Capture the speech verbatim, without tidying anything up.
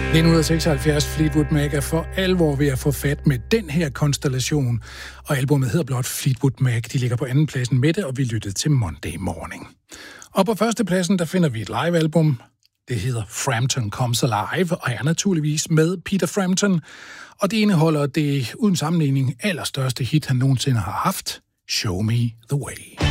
nitten seksoghalvfjerds, Fleetwood Mac er for alvor ved at få fat med den her konstellation, og albumet hedder blot Fleetwood Mac. De ligger på anden pladsen med det, og vi lyttede til Monday Morning. Og på førstepladsen, der finder vi et livealbum. Det hedder Frampton Comes Alive, og er naturligvis med Peter Frampton. Og det indeholder det uden sammenligning allerstørste hit, han nogensinde har haft, Show Me The Way.